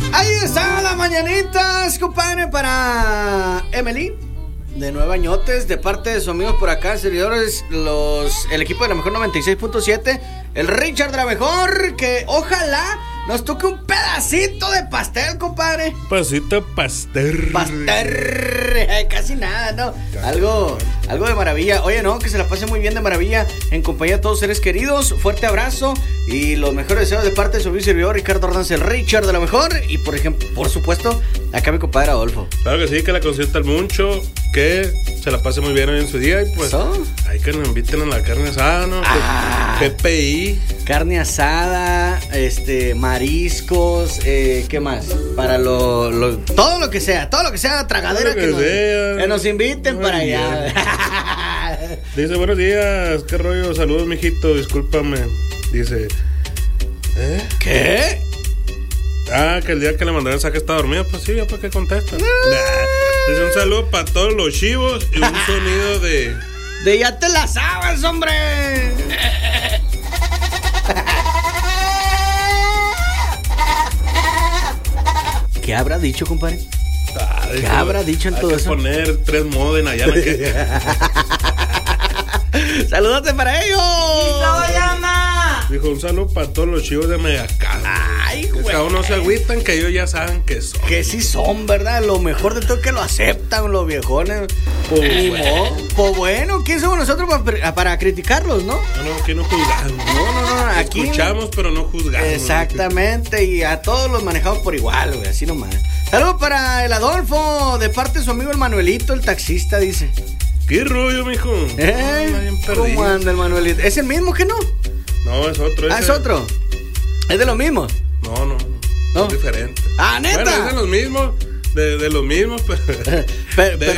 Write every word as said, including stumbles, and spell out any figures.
Ahí están las mañanitas, compadre, para Emily. De nueve añotes, de parte de sus amigos por acá, servidores, los, el equipo de la mejor noventa y seis punto siete, el Richard de la mejor, que ojalá nos toque un pedacito de pastel, compadre. Pasito pastel. Pastel, casi nada, ¿no? Algo, algo de maravilla. Oye, no, que se la pase muy bien de maravilla en compañía de todos los seres queridos. Fuerte abrazo y los mejores deseos de parte de su servidor Ricardo Ordaz, el Richard de la mejor. Y por ejemplo, por supuesto, acá mi compadre Adolfo. Claro que sí, que la consientan mucho, que se la pase muy bien hoy en su día. Y pues, ¿so? hay que nos inviten a la carne asada, ¿no? Ah, P P I. Carne asada, este, mariscos, eh, ¿qué más? Para lo, lo, todo lo que sea, todo lo que sea tragadera, que que, nos, sea. que nos inviten Muy para bien. allá. Dice, buenos días, qué rollo, saludos, mijito, discúlpame. Dice, ¿eh? ¿Qué? Ah, que el día que le mandé mensaje está dormido. Pues sí, ¿para qué contesta? Nah. Dice, un saludo para todos los chivos y un sonido de... De ya te la sabes, hombre. ¿Qué habrá dicho, compadre? Ah, ¿Qué habrá dicho en hay todo que eso? poner tres moden allá en aquel... ¡Saludote para ellos! ¡No llama! Dijo, un saludo para todos los chivos de Megacán. Ay, Que güey. aún no se agüitan, que ellos ya saben que son. Que sí son, ¿verdad? Lo mejor de todo es que lo aceptan los viejones. Pues Ni bueno. modo. Pues bueno, ¿quién somos nosotros para, para criticarlos, no? No, no, aquí no juzgamos. No, no, no, aquí... Escuchamos, pero no juzgamos. Exactamente, y a todos los manejamos por igual, güey, así nomás. Saludos para el Adolfo, de parte de su amigo el Manuelito, el taxista, dice. ¿Qué rollo, mijo? ¿Eh? Anda bien perdido. ¿Cómo anda el Manuelito? ¿Es el mismo que no? No, es otro. Ah, ese- es otro. ¿Es de lo mismo? No, no, ¿No? es diferente. Ah, ¿neta? Bueno, es de los mismos, de, de los mismos, pero, Pero- de pero-